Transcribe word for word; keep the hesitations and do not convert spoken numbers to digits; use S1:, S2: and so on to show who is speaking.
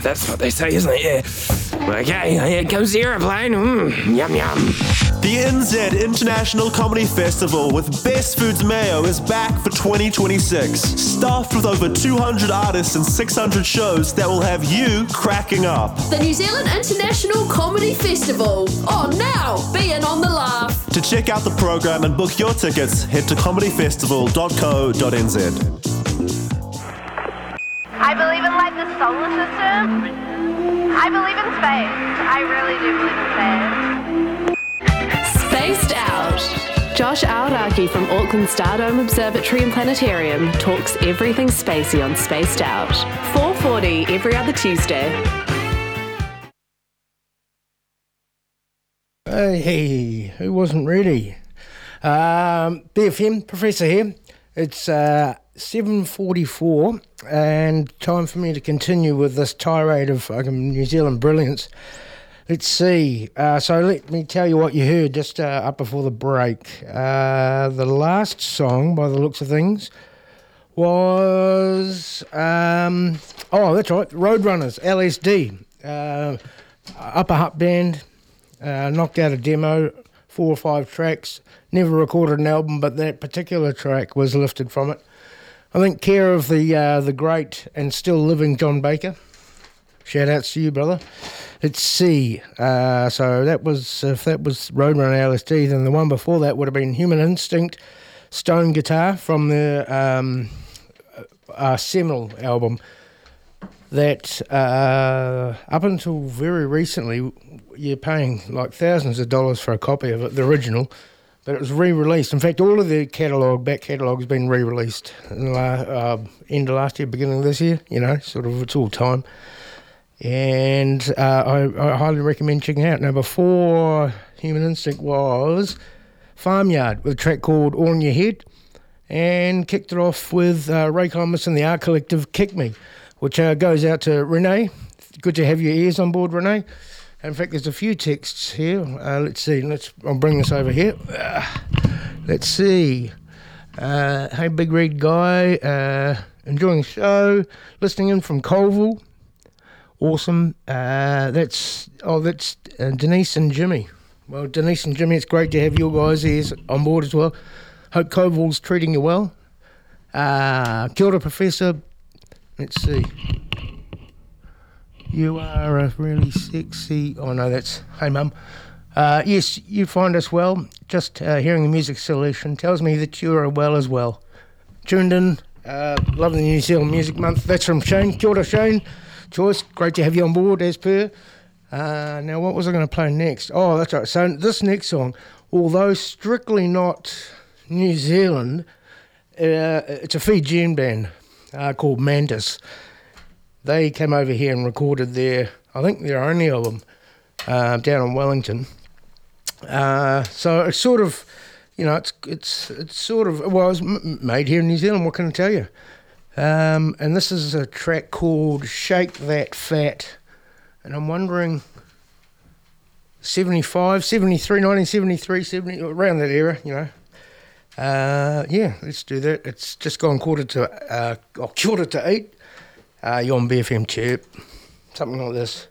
S1: That's what they say, isn't it? Yeah. Okay, here comes the aeroplane. Mm, yum yum.
S2: The N Z International Comedy Festival with Best Foods Mayo is back for twenty twenty-six. Staffed with over two hundred artists and six hundred shows that will have you cracking up.
S3: The New Zealand International Comedy Festival. Oh, now be in on the laugh.
S2: To check out the program and book your tickets, head to comedy festival dot co dot n z.
S4: I believe in like the solar system. I believe in space. I really do believe in space.
S5: Spaced Out. Josh Aoraki from Auckland Stardome Observatory and Planetarium talks everything spacey on Spaced Out. four forty every other Tuesday.
S6: Hey, who wasn't ready? Um, B F M, Professor here. It's uh, seven forty-four and time for me to continue with this tirade of um, New Zealand brilliance. Let's see. Uh, so let me tell you what you heard just uh, up before the break. Uh, the last song, by the looks of things, was... Um, oh, that's right, Roadrunners, L S D. Uh, Upper Hutt Band, uh, knocked out a demo, four or five tracks, never recorded an album, but that particular track was lifted from it. I think care of the uh, the great and still living John Baker. Shout outs to you, brother. Let's see. Uh, so that was, if that was Roadrunner L S D, then the one before that would have been Human Instinct, Stone Guitar from their um, uh, seminal album that uh, up until very recently you're paying like thousands of dollars for a copy of it, the original, but it was re-released. In fact, all of the catalogue, back catalogue, has been re-released in the la- uh, end of last year, beginning of this year, you know, sort of, it's all time. And uh, I, I highly recommend checking it out. Now, before Human Instinct was Farmyard with a track called All In Your Head, and kicked it off with uh, Ray Thomas and the Art Collective, Kick Me, which uh, goes out to Renee. Good to have your ears on board, Renee. In fact, there's a few texts here. Uh, let's see. Let's. I'll bring this over here. Uh, let's see. Uh, hey, Big Red Guy. Uh, enjoying the show. Listening in from Colville. Awesome. Uh, that's oh, that's uh, Denise and Jimmy. Well, Denise and Jimmy, it's great to have your guys' ears on board as well. Hope Colville's treating you well. Uh, kia ora, Professor. Let's see. You are a really sexy... Oh, no, that's... Hey, Mum. Uh, yes, you find us well. Just uh, hearing the music selection tells me that you are well as well. Tuned in. Uh, love the New Zealand Music Month. That's from Shane. Kia ora, Shane. Joyce, great to have you on board, as per. Uh, now, what was I going to play next? Oh, that's right. So this next song, although strictly not New Zealand, uh, it's a Fijian band uh, called Mantis. They came over here and recorded their, I think their only album, uh, down in Wellington. Uh, so it's sort of, you know, it's it's it's sort of, well, it was m- made here in New Zealand, what can I tell you? Um, and this is a track called Shake That Fat. And I'm wondering, seventy-five, seventy-three, nineteen seventy-three, seventy, around that era, you know. Uh, yeah, let's do that. It's just gone quarter to, uh, oh, quarter to eight. Uh, you're on B F M Chirp, something like this.